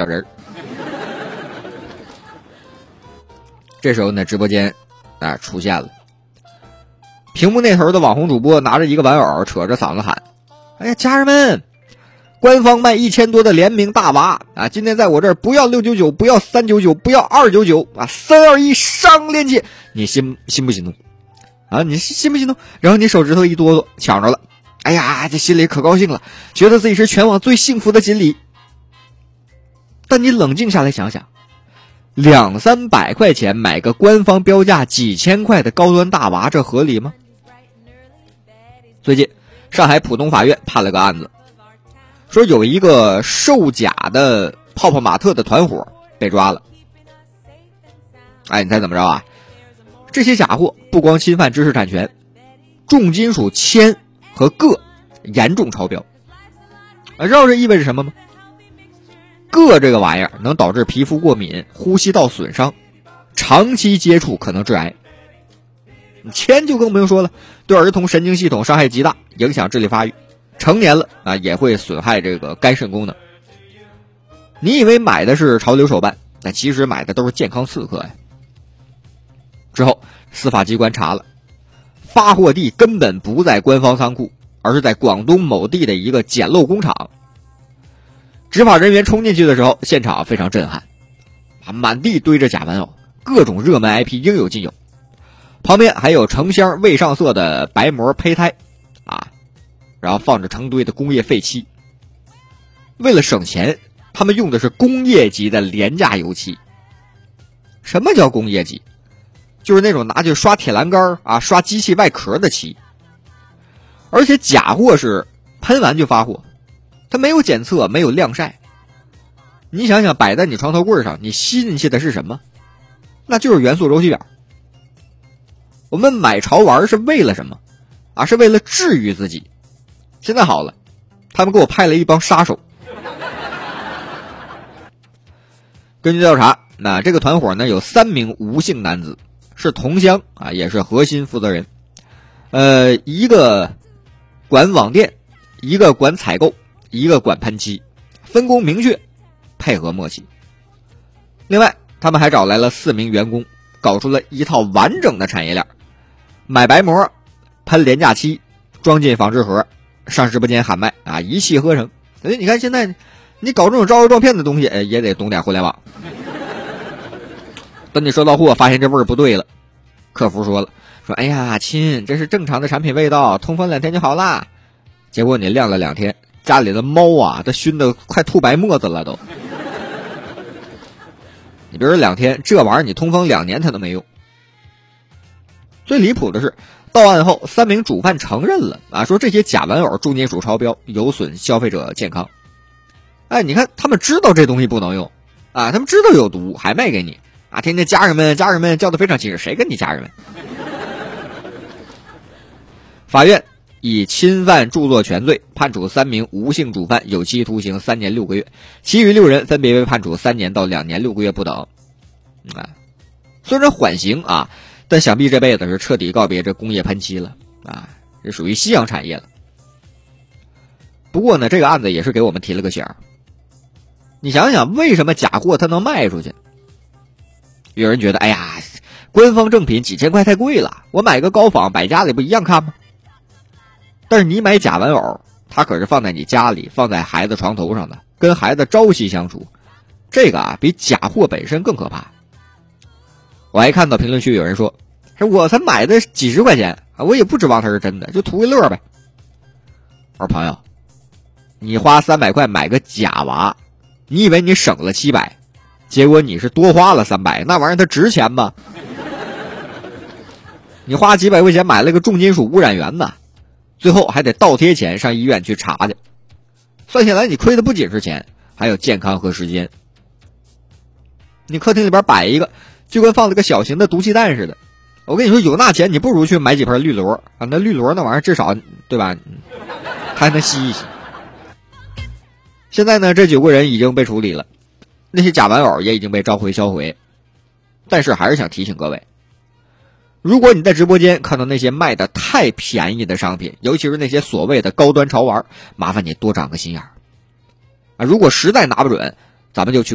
人。这时候呢，直播间出现了，屏幕那头的网红主播拿着一个玩偶，扯着嗓子喊：“哎呀，家人们！官方卖1000多的联名大娃啊！今天在我这儿不要699，不要399，不要299啊！321上链接，你心不心动啊？你心不心动？然后你手指头一哆嗦，抢着了，哎呀，这心里可高兴了，觉得自己是全网最幸福的锦鲤。但你冷静下来想想，200-300块钱买个官方标价几千块的高端大娃，这合理吗？最近，上海浦东法院判了个案子。说有一个售假的泡泡玛特的团伙被抓了。哎，你猜怎么着啊？这些假货不光侵犯知识产权，重金属铅和铬严重超标。知道这意味着什么吗？铬这个玩意儿能导致皮肤过敏、呼吸道损伤，长期接触可能致癌。铅就更不用说了，对儿童神经系统伤害极大，影响智力发育。成年了也会损害这个肝肾功能。你以为买的是潮流手办，但其实买的都是健康刺客呀。之后司法机关查了，发货地根本不在官方仓库，而是在广东某地的一个简陋工厂。执法人员冲进去的时候，现场非常震撼，满地堆着假玩偶，各种热门 IP 应有尽有，旁边还有成箱未上色的白膜胚胎然后放着成堆的工业废漆。为了省钱，他们用的是工业级的廉价油漆。什么叫工业级？就是那种拿去刷铁栏杆刷机器外壳的漆。而且假货是喷完就发货，它没有检测，没有晾晒。你想想，摆在你床头柜上，你吸进去的是什么？那就是元素周期表。我们买潮玩是为了什么？是为了治愈自己。现在好了，他们给我派了一帮杀手。根据调查，这个团伙呢有3名吴姓男子，是同乡也是核心负责人。一个管网店，一个管采购，一个管喷漆，分工明确，配合默契。另外，他们还找来了4名员工，搞出了一套完整的产业链，买白膜，喷廉价漆，装进仿制盒，上直播间喊卖一气呵成。所以你看现在你搞这种招摇撞骗的东西也得懂点互联网。等你收到货发现这味儿不对了，客服说哎呀亲，这是正常的产品味道，通风2天就好啦。结果你晾了2天，家里的猫都熏得快吐白沫子了都。你别说2天，这玩意儿你通风2年它都没用。最离谱的是，到案后3名主犯承认了说这些假玩偶重金属超标，有损消费者健康。你看他们知道这东西不能用他们知道有毒还卖给你天天家人们叫得非常亲热，谁跟你家人们？法院以侵犯著作权罪判处3名吴姓主犯有期徒刑3年6个月，其余6人分别被判处3年到2年6个月不等。虽然缓刑但想必这辈子是彻底告别这工业喷漆了这属于夕阳产业了。不过呢，这个案子也是给我们提了个醒儿。你想想，为什么假货它能卖出去？有人觉得，哎呀，官方正品几千块太贵了，我买个高仿摆家里不一样看吗？但是你买假玩偶，它可是放在你家里，放在孩子床头上的，跟孩子朝夕相处，这个比假货本身更可怕。我还看到评论区有人说我才买的几十块钱我也不指望它是真的，就图一乐呗。我说朋友，你花300块买个假娃，你以为你省了700，结果你是多花了300，那玩意儿它值钱吗？你花几百块钱买了个重金属污染源呢，最后还得倒贴钱上医院去查去，算下来你亏的不仅是钱，还有健康和时间。你客厅里边摆一个，就跟放了个小型的毒气弹似的。我跟你说，有那钱你不如去买几盆绿萝那绿萝那玩意儿至少对吧，还能吸一吸。现在呢，这9个人已经被处理了，那些假玩偶也已经被召回销毁。但是还是想提醒各位，如果你在直播间看到那些卖的太便宜的商品，尤其是那些所谓的高端潮玩，麻烦你多长个心眼儿如果实在拿不准，咱们就去